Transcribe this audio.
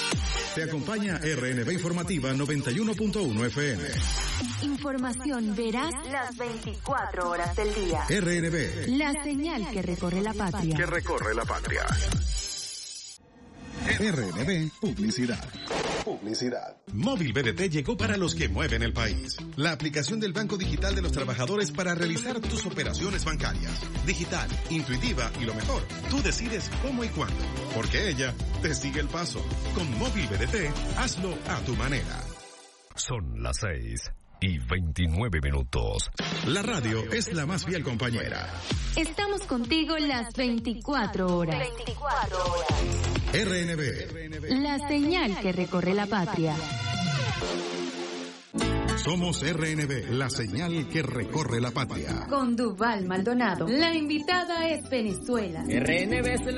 Te acompaña RNB Informativa 91.1 FM. Información veraz las 24 horas del día. RNB. La señal que recorre la patria. Que recorre la patria. RNB Publicidad. Móvil BDT llegó para los que mueven el país. La aplicación del Banco Digital de los Trabajadores para realizar tus operaciones bancarias. Digital, intuitiva y lo mejor, tú decides cómo y cuándo. Porque ella te sigue el paso. Con Móvil BDT, hazlo a tu manera. Son las 6:29. La radio es la más fiel compañera. Estamos contigo las 24 horas. RNB. La señal que recorre la patria. Somos RNB, la señal que recorre la patria. Con Duval Maldonado. La invitada es Venezuela. RNB es